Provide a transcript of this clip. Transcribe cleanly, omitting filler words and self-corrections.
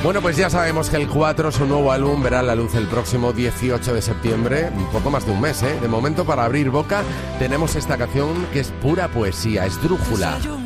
Bueno, pues ya sabemos que el 4, su nuevo álbum, verá la luz el próximo 18 de septiembre, un poco más de un mes, ¿eh? De momento, para abrir boca, tenemos esta canción que es pura poesía, Esdrújula.